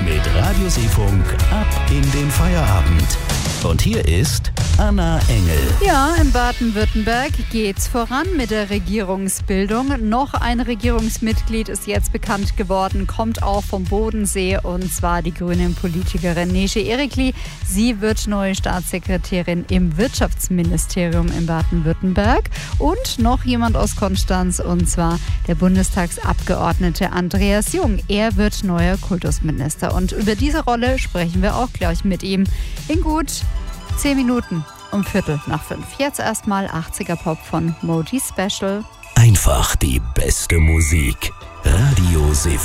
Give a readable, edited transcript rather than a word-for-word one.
mit Radiosee-Funk ab in den Feierabend. Und hier ist Anna Engel. Ja, in Baden-Württemberg geht's voran mit der Regierungsbildung. Noch ein Regierungsmitglied ist jetzt bekannt geworden, kommt auch vom Bodensee, und zwar die grüne Politikerin Neşe Erikli. Sie wird neue Staatssekretärin im Wirtschaftsministerium in Baden-Württemberg. Und noch jemand aus Konstanz, und zwar der Bundestagsabgeordnete Andreas Jung. Er wird neuer Kultusminister. Und über diese Rolle sprechen wir auch gleich mit ihm in gut 10 Minuten um 4:45. Jetzt erstmal 80er Pop von Modi Special. Einfach die beste Musik. Radiosee-Funk.